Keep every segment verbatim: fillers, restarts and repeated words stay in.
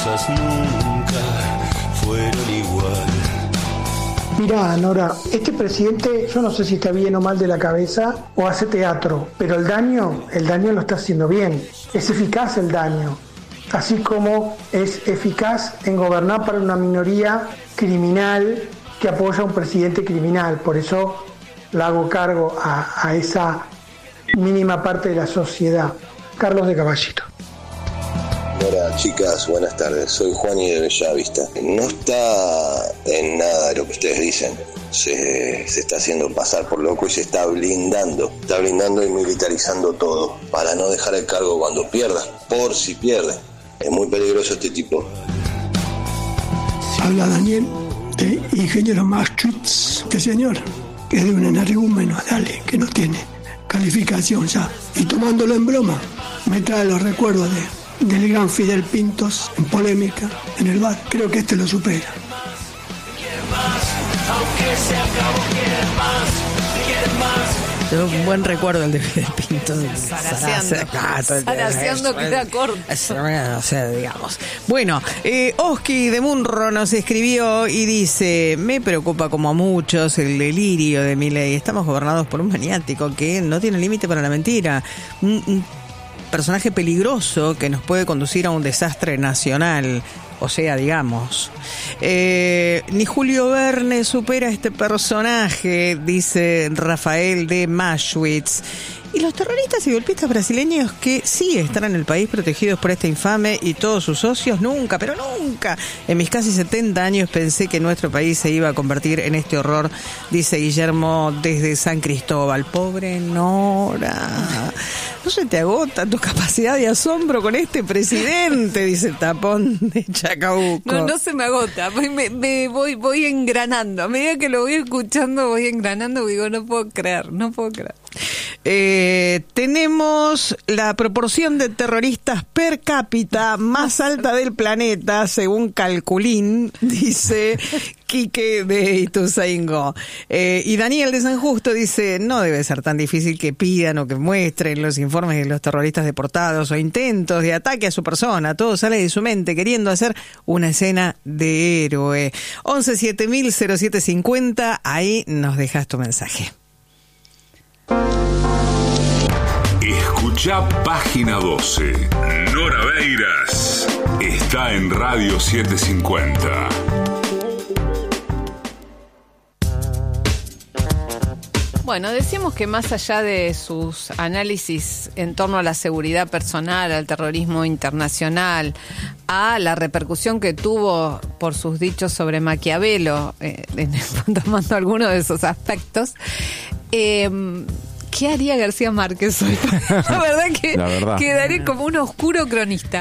cosas nunca fueron igual. Mirá, Nora, este presidente, yo no sé si está bien o mal de la cabeza o hace teatro, pero el daño, el daño lo está haciendo bien. Es eficaz el daño, así como es eficaz en gobernar para una minoría criminal que apoya a un presidente criminal. Por eso le hago cargo a, a esa mínima parte de la sociedad. Carlos de Caballito. Hola chicas, buenas tardes, soy Juani de Bellavista. No está en nada de lo que ustedes dicen, se, se está haciendo pasar por loco y se está blindando, está blindando y militarizando todo, para no dejar el cargo cuando pierda, por si pierde. Es muy peligroso este tipo. Habla Daniel de Ingeniero Maastricht, este señor, que es de un energúmeno, dale, que no tiene calificación ya. Y tomándolo en broma, me trae los recuerdos de del gran Fidel Pintos en polémica en el bar. Creo que este lo supera. Tengo un buen recuerdo el de Fidel Pintos. Zaraseando queda corto. O sea, digamos. Bueno, eh, Oski de Munro nos escribió y dice: me preocupa como a muchos el delirio de Milei. Estamos gobernados por un maniático que no tiene límite para la mentira. Un, un personaje peligroso que nos puede conducir a un desastre nacional. O sea, digamos, eh, ni Julio Verne supera a este personaje, dice Rafael de Maschwitz. Y los terroristas y golpistas brasileños que sí están en el país protegidos por este infame y todos sus socios, nunca, pero nunca, en mis casi setenta años pensé que nuestro país se iba a convertir en este horror, dice Guillermo desde San Cristóbal. Pobre Nora, no se te agota tu capacidad de asombro con este presidente, dice Tapón de Chacabuco. No, no se me agota, voy, me, me voy, voy engranando, a medida que lo voy escuchando voy engranando, digo, no puedo creer, no puedo creer. Eh, tenemos la proporción de terroristas per cápita más alta del planeta, según Calculín, dice Quique de Ituzaingó. Eh, y Daniel de San Justo dice: no debe ser tan difícil que pidan o que muestren los informes de los terroristas deportados o intentos de ataque a su persona. Todo sale de su mente queriendo hacer una escena de héroe. once siete mil cero siete cincuenta, ahí nos dejas tu mensaje. Escucha Página doce. Nora Beiras está en Radio setecientos cincuenta. Bueno, decimos que más allá de sus análisis en torno a la seguridad personal, al terrorismo internacional, a la repercusión que tuvo por sus dichos sobre Maquiavelo, eh, tomando algunos de esos aspectos, eh, ¿qué haría García Márquez hoy? La verdad que La verdad. quedaré como un oscuro cronista.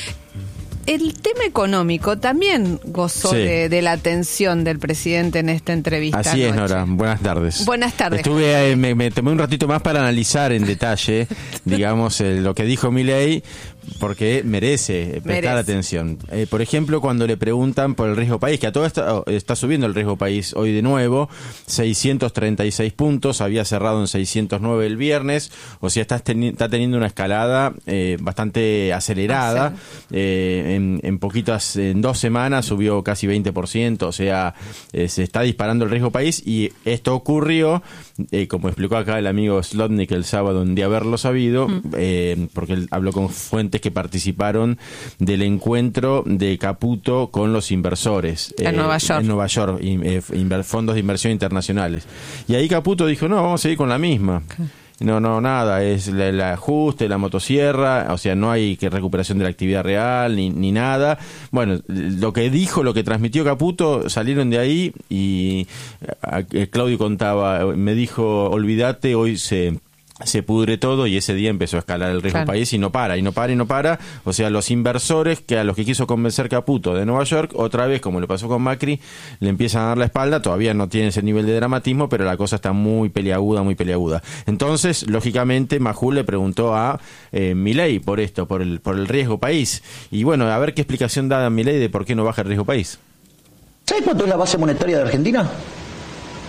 El tema económico también gozó Sí. de, de la atención del presidente en esta entrevista. Así es, anoche. Nora. Buenas tardes. Buenas tardes. Estuve, eh, me, me tomé un ratito más para analizar en detalle, digamos, eh, lo que dijo Milei, porque merece prestar Merece. atención. Eh, por ejemplo, cuando le preguntan por el riesgo país, que a todo esto está subiendo el riesgo país hoy de nuevo, seiscientos treinta y seis puntos, había cerrado en seiscientos nueve el viernes, o sea, está, teni- está teniendo una escalada eh, bastante acelerada. Ah, sí. eh, en, en poquitas, en dos semanas subió casi veinte por ciento, o sea, eh, se está disparando el riesgo país, y esto ocurrió, eh, como explicó acá el amigo Slotnick el sábado, un día haberlo sabido, mm. eh, porque él habló con fuentes que participaron del encuentro de Caputo con los inversores en eh, Nueva York, en Nueva York in, eh, inver, fondos de inversión internacionales, y ahí Caputo dijo: no, vamos a seguir con la misma. Okay. No, no, nada, es el, el ajuste, la motosierra, o sea, no hay que recuperación de la actividad real, ni, ni nada. Bueno, lo que dijo, lo que transmitió Caputo, salieron de ahí, y a, a, Claudio contaba, me dijo: olvídate, hoy se... se pudre todo, y ese día empezó a escalar el riesgo claro. país, y no para, y no para, y no para. O sea, los inversores que a los que quiso convencer Caputo de Nueva York, otra vez, como le pasó con Macri, le empiezan a dar la espalda. Todavía no tiene ese nivel de dramatismo, pero la cosa está muy peliaguda, muy peliaguda. Entonces, lógicamente, Majul le preguntó a eh, Milei por esto, por el, por el riesgo país. Y bueno, a ver qué explicación da Milei de por qué no baja el riesgo país. ¿Sabes cuánto es la base monetaria de Argentina?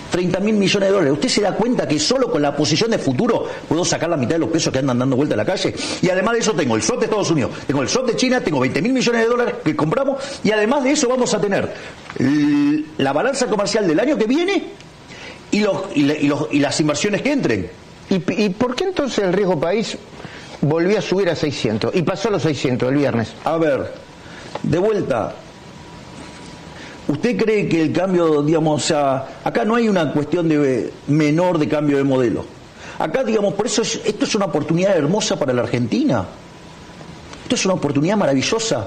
treinta mil millones de dólares. ¿Usted se da cuenta que solo con la posición de futuro puedo sacar la mitad de los pesos que andan dando vuelta a la calle? Y además de eso tengo el swap de Estados Unidos, tengo el swap de China, tengo veinte mil millones de dólares que compramos, y además de eso vamos a tener la balanza comercial del año que viene y, los, y, la, y, los, y las inversiones que entren. ¿Y, ¿Y por qué entonces el riesgo país volvió a subir a seiscientos y pasó a los seiscientos el viernes? A ver, de vuelta, ¿usted cree que el cambio, digamos, o sea, acá no hay una cuestión de menor de cambio de modelo? Acá, digamos, por eso es, esto es una oportunidad hermosa para la Argentina. Esto es una oportunidad maravillosa.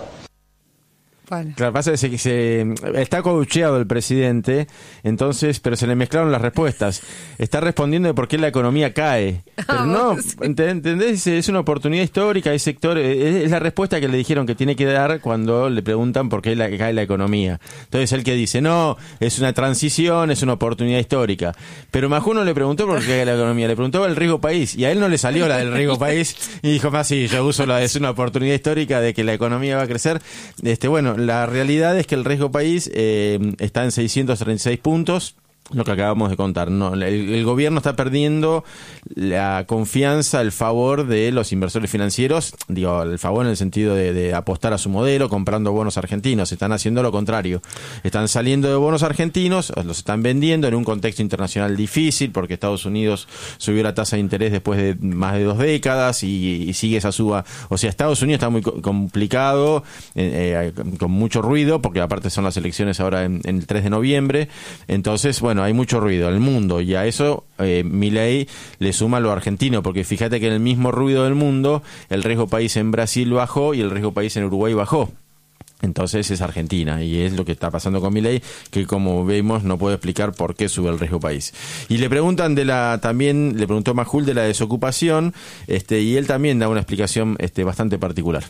Vale. Claro, pasa que se, se, está coacheado el presidente, entonces, pero se le mezclaron las respuestas. Está respondiendo de por qué la economía cae. Pero no, ¿entendés? Es una oportunidad histórica, hay sectores, es la respuesta que le dijeron que tiene que dar cuando le preguntan por qué la, cae la economía. Entonces él que dice, no, es una transición, es una oportunidad histórica. Pero Majul no le preguntó por qué cae la economía, le preguntó el riesgo país, y a él no le salió la del riesgo país, y dijo, más sí, yo uso la, es una oportunidad histórica de que la economía va a crecer. Este, bueno, la realidad es que el riesgo país eh, está en seiscientos treinta y seis puntos, lo que acabamos de contar. No, el, el gobierno está perdiendo la confianza, el favor de los inversores financieros, digo, el favor en el sentido de, de apostar a su modelo, comprando bonos argentinos. Están haciendo lo contrario. Están saliendo de bonos argentinos, los están vendiendo en un contexto internacional difícil, porque Estados Unidos subió la tasa de interés después de más de dos décadas y, y sigue esa suba. O sea, Estados Unidos está muy complicado, eh, eh, con mucho ruido, porque aparte son las elecciones ahora en, en el tres de noviembre. Entonces, bueno, hay mucho ruido en el mundo, y a eso eh, Milei le suma lo argentino, porque fíjate que en el mismo ruido del mundo el riesgo país en Brasil bajó y el riesgo país en Uruguay bajó. Entonces es Argentina, y es lo que está pasando con Milei, que como vemos no puede explicar por qué sube el riesgo país. Y le preguntan de la, también le preguntó Majul de la desocupación, este, y él también da una explicación este, bastante particular.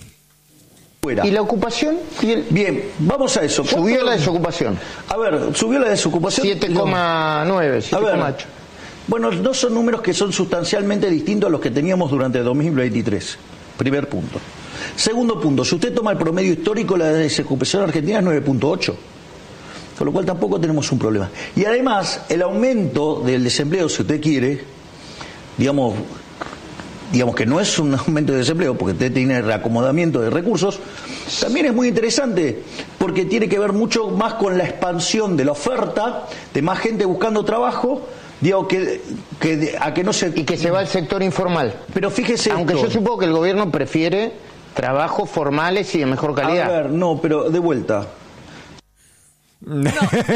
¿Y la ocupación? ¿Y el... Bien, vamos a eso. ¿Subió la desocupación? A ver, subió la desocupación. siete coma nueve, siete coma ocho. Bueno, no son números que son sustancialmente distintos a los que teníamos durante dos mil veintitrés. Primer punto. Segundo punto, si usted toma el promedio histórico, la desocupación argentina es nueve punto ocho. Con lo cual tampoco tenemos un problema. Y además, el aumento del desempleo, si usted quiere, digamos... digamos que no es un aumento de desempleo, porque usted tiene reacomodamiento de recursos, también es muy interesante, porque tiene que ver mucho más con la expansión de la oferta, de más gente buscando trabajo, digo, que, que a que no se... Y que se va al sector informal. Pero fíjese... Aunque esto, yo supongo que el gobierno prefiere trabajos formales y de mejor calidad. A ver, no, pero de vuelta... No.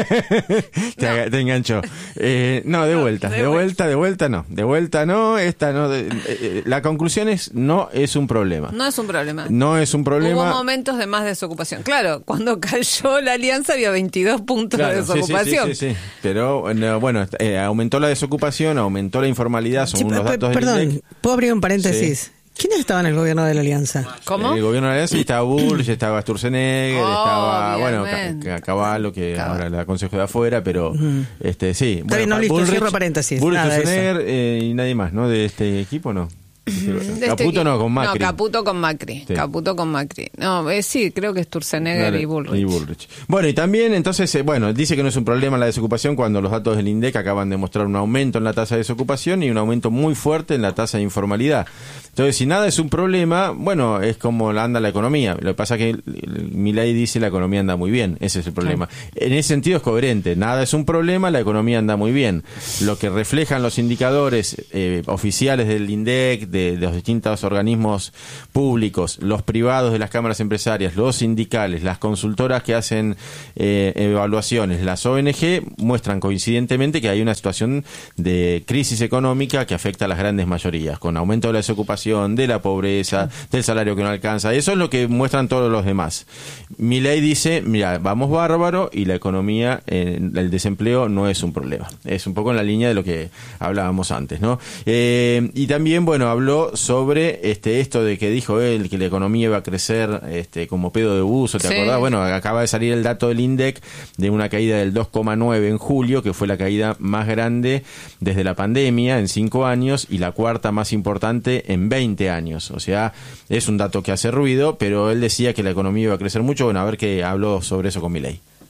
te, no. te enganchó. Eh, no, de vuelta, de, de vuelta, vuelta, de vuelta no. De vuelta no, esta no. De, eh, la conclusión es, no es un problema. No es un problema. No es un problema. Hubo momentos de más desocupación. Claro, cuando cayó la alianza había veintidós puntos claro, de desocupación. Sí, sí, sí, sí, sí. Pero no, bueno, eh, aumentó la desocupación, aumentó la informalidad, son sí, unos datos Perdón, del I N D E C. ¿Puedo abrir un paréntesis? Sí. ¿Quiénes estaban en el gobierno de la Alianza? ¿Cómo? El gobierno de la Alianza estaba Bullrich, estaba Sturzenegger, oh, estaba, obviamente. bueno, Caballo, que Caballo. Ahora le da consejo de afuera, pero, uh-huh. este, sí. Está bien, no, listo, Bullrich, cierro paréntesis. Bullrich, Sturzenegger eh, y nadie más, ¿no? De este equipo, ¿no? De Caputo este, no, con Macri. No, Caputo con Macri. Sí. Caputo con Macri. No, eh, sí, creo que es Sturzenegger y Bullrich. y Bullrich. Bueno, y también, entonces, eh, bueno, dice que no es un problema la desocupación cuando los datos del I N D E C acaban de mostrar un aumento en la tasa de desocupación y un aumento muy fuerte en la tasa de informalidad. Entonces, si nada es un problema, bueno, es como anda la economía. Lo que pasa es que Milei dice la economía anda muy bien. Ese es el problema. Sí. En ese sentido es coherente. Nada es un problema, la economía anda muy bien. Lo que reflejan los indicadores eh, oficiales del I N D E C, de, de los distintos organismos públicos, los privados de las cámaras empresarias, los sindicales, las consultoras que hacen eh, evaluaciones, las O N G, muestran coincidentemente que hay una situación de crisis económica que afecta a las grandes mayorías, con aumento de la desocupación, de la pobreza, del salario que no alcanza. Eso es lo que muestran todos los demás. Milei dice, mira, vamos bárbaro y la economía, eh, el desempleo no es un problema. Es un poco en la línea de lo que hablábamos antes, ¿no? Eh, y también, bueno, habló sobre este esto de que dijo él que la economía iba a crecer este como pedo de buzo, ¿te sí. acordás? Bueno, acaba de salir el dato del I N D E C de una caída del dos coma nueve en julio, que fue la caída más grande desde la pandemia en cinco años y la cuarta más importante en veinte años. O sea, es un dato que hace ruido, pero él decía que la economía iba a crecer mucho. Bueno, a ver qué habló sobre eso con Milei.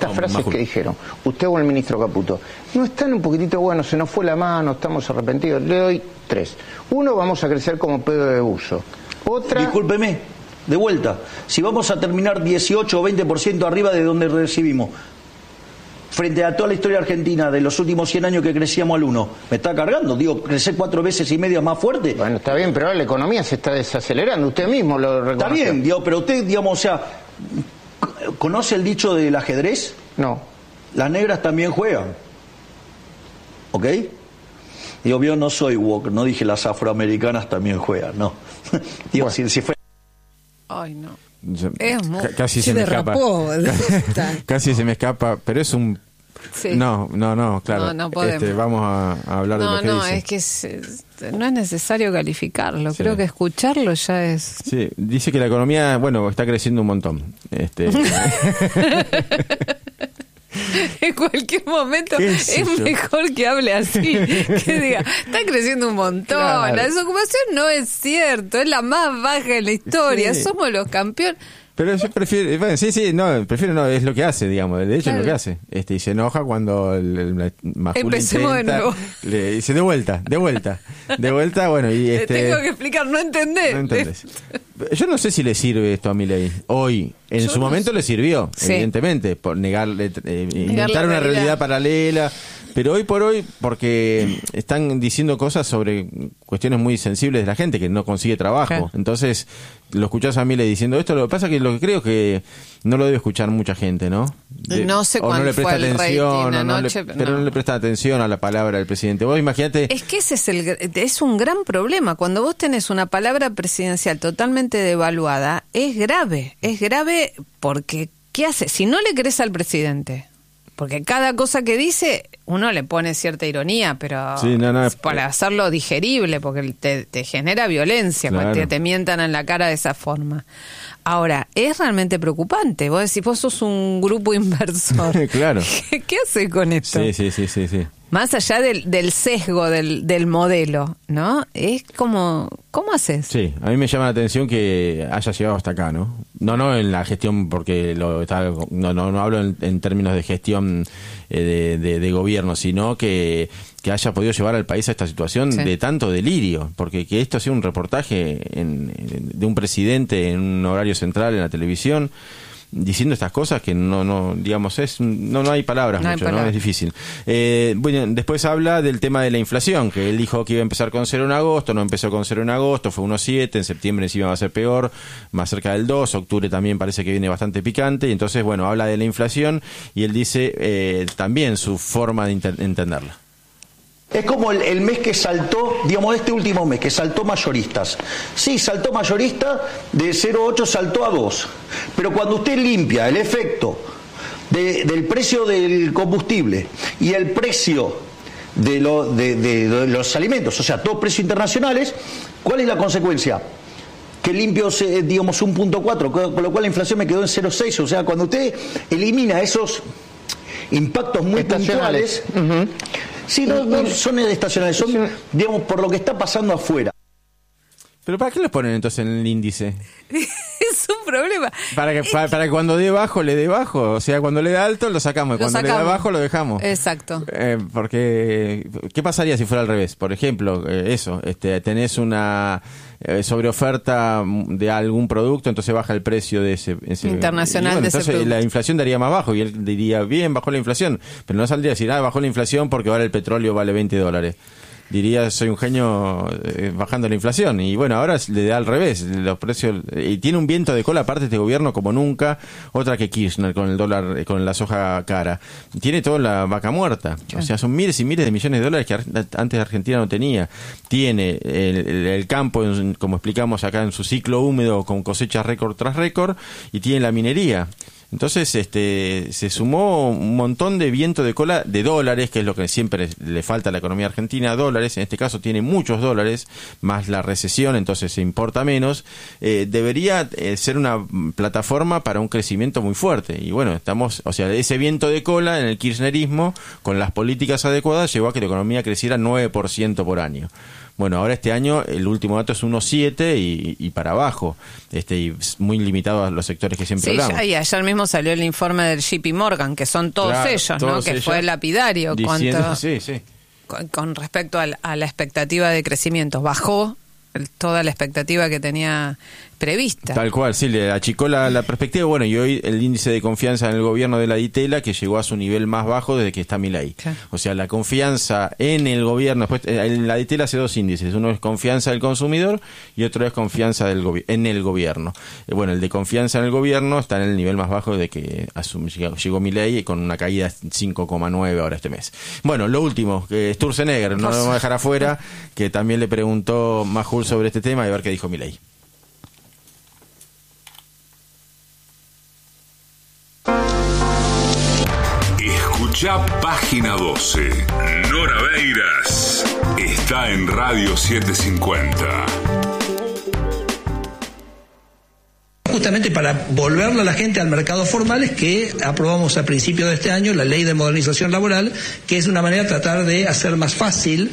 estas No, frases Majul. que dijeron, usted o el ministro Caputo, no están un poquitito, bueno, se nos fue la mano, estamos arrepentidos, le doy tres. Uno, vamos a crecer como pedo de buzo. Otra... Discúlpeme, de vuelta, si vamos a terminar dieciocho o veinte por ciento arriba de donde recibimos, frente a toda la historia argentina de los últimos cien años que crecíamos al uno, me está cargando, digo, crecer cuatro veces y media más fuerte. Bueno, está bien, pero ahora la economía se está desacelerando, usted mismo lo reconoció. Está bien, digo, pero usted, digamos, o sea, ¿conoce el dicho del ajedrez? No. Las negras también juegan, ¿ok? Digo, yo no soy woke, no dije las afroamericanas también juegan, no. Digo, Bueno. si, si fue... Ay, no. Yo- Es muy- ca- casi Se se, me escapa. derrapó. Casi se me escapa, pero es un... Sí. No, no, no, claro. No, no podemos. Este, vamos a, a hablar de No, lo que no, dice. es que es- es- no es necesario calificarlo. Sí. Creo que escucharlo ya es... Sí, dice que la economía, bueno, está creciendo un montón. Este, En cualquier momento ¿Qué es sé yo? mejor que hable así, que diga, está creciendo un montón, Claro. la desocupación no es cierto, es la más baja en la historia, Sí. somos los campeones. pero yo prefiero, bueno, sí, sí, no, prefiero no, es lo que hace, digamos, de hecho Claro. es lo que hace. Este, y se enoja cuando el, el, la- Majul Empecemos de intenta, nuevo. le dice de vuelta, de vuelta, de vuelta, bueno, y Te este... tengo que explicar, no entendés. No entendés. Yo no sé si le sirve esto a Milei hoy. En Yo su no momento sé. le sirvió, Sí. evidentemente, por negarle, eh, la inventar una realidad. realidad paralela. Pero hoy por hoy, porque están diciendo cosas sobre cuestiones muy sensibles de la gente que no consigue trabajo. Claro. Entonces, lo escuchás a Milei diciendo esto. Lo que pasa que lo que creo que no lo debe escuchar mucha gente, ¿no? De- No sé o no cuál le fue presta el atención, rating o no le- anoche, pero no. no le presta atención a la palabra del presidente. Vos imagínate. Es que ese es el gr- es un gran problema. Cuando vos tenés una palabra presidencial totalmente devaluada, es grave. Es grave porque, ¿qué hace? Si no le crees al presidente, porque cada cosa que dice, uno le pone cierta ironía, pero Sí, no, no, es- para hacerlo digerible, porque te, te genera violencia Claro. cuando te, te mientan en la cara de esa forma. Ahora, es realmente preocupante. Vos decís, vos sos un grupo inversor. Claro. ¿Qué, qué haces con esto? Sí, sí, sí, sí, sí. Más allá del, del sesgo del, del modelo, ¿no? Es como, ¿cómo haces? Sí, a mí me llama la atención que haya llegado hasta acá, ¿no? No, no en la gestión, porque lo está, no, no, no hablo en, en términos de gestión eh, de, de, de gobierno, sino que, que haya podido llevar al país a esta situación Sí. de tanto delirio, porque que esto sea un reportaje en- en- de un presidente en un horario central en la televisión, diciendo estas cosas que no, no digamos, es no no hay palabras No hay mucho, ¿no? palabras. Es difícil. Eh, bueno, después habla del tema de la inflación, que él dijo que iba a empezar con cero en agosto, no empezó con cero en agosto, fue uno coma siete, en septiembre encima va a ser peor, más cerca del dos, octubre también parece que viene bastante picante, y entonces, bueno, habla de la inflación y él dice eh, también su forma de inter- entenderla. Es como el, el mes que saltó, digamos, este último mes, que saltó mayoristas. Sí, saltó mayorista, de cero coma ocho saltó a dos. Pero cuando usted limpia el efecto de- del precio del combustible y el precio de, lo- de- de- de los alimentos, o sea, todos precios internacionales, ¿cuál es la consecuencia? Que limpio, se- digamos, un punto cuatro, con lo cual la inflación me quedó en cero coma seis. O sea, cuando usted elimina esos impactos muy Estacionales. puntuales... Sí, no, no son estacionales, son, digamos, por lo que está pasando afuera. ¿Pero para qué los ponen entonces en el índice? Es un problema. Para que, para, para que cuando dé bajo, le dé bajo. O sea, cuando le da alto, lo sacamos. Y Lo cuando le da sacamos. bajo, lo dejamos. Exacto. Eh, porque, ¿qué pasaría si fuera al revés? Por ejemplo, eh, eso, este, tenés una eh, sobreoferta de algún producto, entonces baja el precio de ese... ese- Internacional y bueno, de ese entonces producto. la inflación daría más bajo y él diría, bien, bajó la inflación. Pero no saldría a decir, ah, bajó la inflación porque ahora el petróleo vale veinte dólares. Diría, soy un genio eh, bajando la inflación. Y bueno, ahora le da al revés. Los precios, y tiene un viento de cola aparte este gobierno como nunca. Otra que Kirchner con el dólar, eh, con la soja cara. Tiene toda la vaca muerta. O sea, son miles y miles de millones de dólares que ar- antes Argentina no tenía. Tiene el, el- el campo, en- como explicamos acá, en su ciclo húmedo con cosechas récord tras récord. Y tiene la minería. Entonces, este, se sumó un montón de viento de cola de dólares, que es lo que siempre le falta a la economía argentina, dólares. En este caso tiene muchos dólares, más la recesión, entonces se importa menos. Eh, debería eh, ser una plataforma para un crecimiento muy fuerte. Y bueno, estamos, o sea, ese viento de cola en el kirchnerismo, con las políticas adecuadas, llevó a que la economía creciera nueve por ciento por año. Bueno, ahora este año el último dato es uno coma siete y, y para abajo, este y muy limitado a los sectores que siempre sí, hablamos. Y ayer mismo salió el informe del J P Morgan, que son todos Claro, ellos, todos ¿no? Que ellos fue lapidario diciendo, cuanto, sí, sí. con, con respecto a la, a la expectativa de crecimiento. Bajó el, toda la expectativa que tenía prevista. Tal cual, sí, le achicó la, la perspectiva. Bueno, y hoy el índice de confianza en el gobierno de la Ditela, que llegó a su nivel más bajo desde que está Milei. Claro. O sea, la confianza en el gobierno, después en la Ditela hace dos índices, uno es confianza del consumidor y otro es confianza del gobi- en el gobierno. Eh, bueno, el de confianza en el gobierno está en el nivel más bajo desde que asum- llegó, llegó Milei, con una caída de cinco coma nueve ahora este mes. Bueno, lo último, que Sturzenegger, no lo vamos a dejar afuera, que también le preguntó Majul sobre este tema y a ver qué dijo Milei. Escucha Página doce. Nora Beiras está en Radio setecientos cincuenta. Justamente para volverle a la gente al mercado formal es que aprobamos a principios de este año la Ley de Modernización Laboral, que es una manera de tratar de hacer más fácil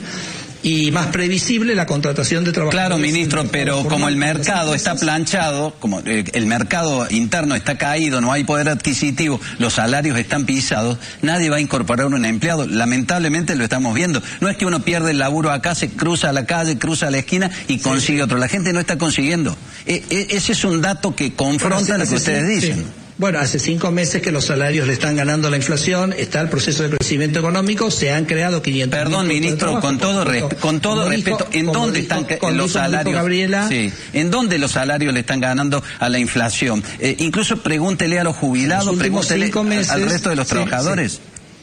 y más previsible la contratación de trabajadores. Claro, ministro, pero como el mercado está planchado, como eh, el mercado interno está caído, no hay poder adquisitivo, los salarios están pisados, nadie va a incorporar un empleado. Lamentablemente lo estamos viendo. No es que uno pierde el laburo acá, se cruza a la calle, cruza a la esquina y consigue sí. otro. La gente no está consiguiendo. E- e- ese es un dato que confronta bueno, lo que ustedes sí, dicen. Sí. Bueno, hace cinco meses que los salarios le están ganando la inflación, está el proceso de crecimiento económico, se han creado quinientos Perdón, ministro, con todo, resp- con todo respeto, ¿en dónde dijo, están los salarios? Gabriela, sí, ¿en dónde los salarios le están ganando a la inflación? Eh, incluso pregúntele a los jubilados, los pregúntele meses, al resto de los sí, trabajadores. Sí.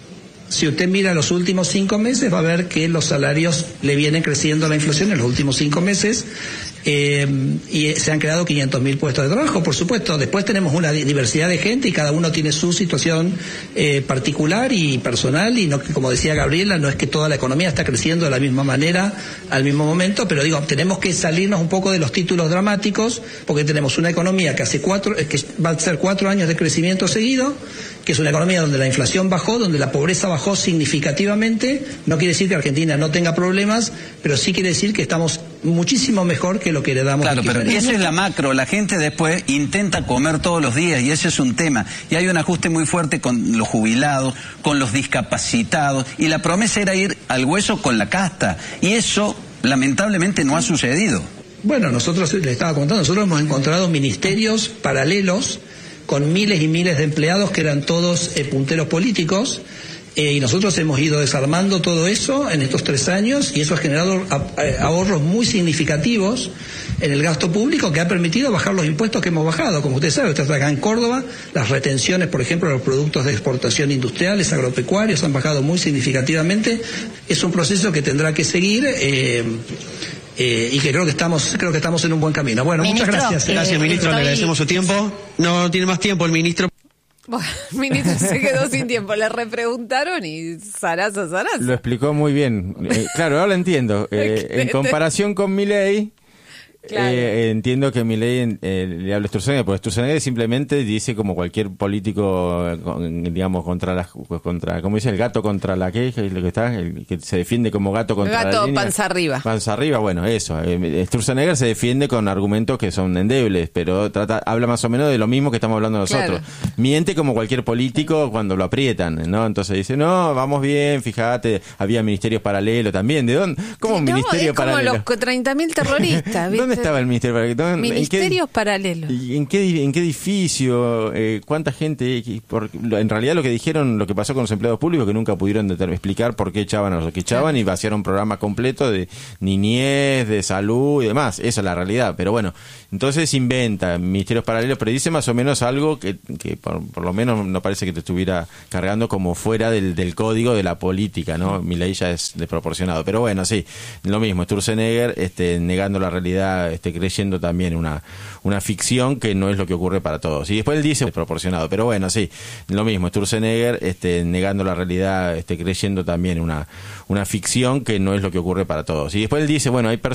Si usted mira los últimos cinco meses, va a ver que los salarios le vienen creciendo a la inflación en los últimos cinco meses. Eh, y se han creado quinientos mil puestos de trabajo, por supuesto. Después tenemos una diversidad de gente y cada uno tiene su situación eh, particular y personal, y no, como decía Gabriela, no es que toda la economía está creciendo de la misma manera al mismo momento, pero digo, tenemos que salirnos un poco de los títulos dramáticos, porque tenemos una economía que hace cuatro, que va a ser cuatro años de crecimiento seguido, que es una economía donde la inflación bajó, donde la pobreza bajó significativamente. No quiere decir que Argentina no tenga problemas, pero sí quiere decir que estamos muchísimo mejor que lo que heredamos. Claro, pero esa es la macro. La gente después intenta comer todos los días y ese es un tema. Y hay un ajuste muy fuerte con los jubilados, con los discapacitados, y la promesa era ir al hueso con la casta. Y eso, lamentablemente, no ha sucedido. Bueno, nosotros, le estaba contando, nosotros hemos encontrado ministerios paralelos con miles y miles de empleados que eran todos eh, punteros políticos. Eh, y nosotros hemos ido desarmando todo eso en estos tres años y eso ha generado ahorros muy significativos en el gasto público, que ha permitido bajar los impuestos que hemos bajado. Como usted sabe, usted está acá en Córdoba, las retenciones, por ejemplo, de los productos de exportación industriales, agropecuarios, han bajado muy significativamente. Es un proceso que tendrá que seguir eh, eh, y que creo que estamos creo que estamos en un buen camino. Bueno, ministro, muchas gracias. Eh, gracias, ministro, estoy... le agradecemos su tiempo. No tiene más tiempo el ministro. Bueno, el ministro se quedó sin tiempo, le repreguntaron y zaraza, zaraza. Lo explicó muy bien. Eh, claro, ahora entiendo. Eh, en comparación con Milei, claro. eh, entiendo que Milei eh, le habla a Sturzenegger, porque Sturzenegger simplemente dice como cualquier político, digamos, contra la, contra, ¿cómo dice? El gato contra la que, que, lo que está, el que se defiende como gato contra gato, la línea. panza arriba. Panza arriba, bueno, eso. Eh, Sturzenegger se defiende con argumentos que son endebles, pero trata, habla más o menos de lo mismo que estamos hablando nosotros. Claro. Miente como cualquier político cuando lo aprietan, ¿no? Entonces dice, no, vamos bien, fíjate, había ministerios paralelos también. ¿De dónde? ¿Cómo un no, ministerio es como paralelo? Los treinta mil terroristas, ¿viste? ¿Dónde estaba el ministerio paralelo? Ministerios ¿En qué, paralelos. ¿En qué, en qué edificio? Eh, ¿Cuánta gente? Por, en realidad lo que dijeron, lo que pasó con los empleados públicos, que nunca pudieron determinar, explicar por qué echaban a los que echaban, y vaciaron un programa completo de niñez, de salud y demás. Esa es la realidad. Pero bueno, entonces inventa ministerios paralelos, pero dice más o menos algo que, que por, por lo menos no parece que te estuviera cargando como fuera del, del código de la política, ¿no? Milei ya es desproporcionado. Pero bueno, sí, lo mismo. Sturzenegger este, negando la realidad, este, creyendo también una, una ficción que no es lo que ocurre para todos. Y después él dice desproporcionado. Pero bueno, sí, lo mismo. Sturzenegger este, negando la realidad, este, creyendo también una, una ficción que no es lo que ocurre para todos. Y después él dice, bueno, hay personas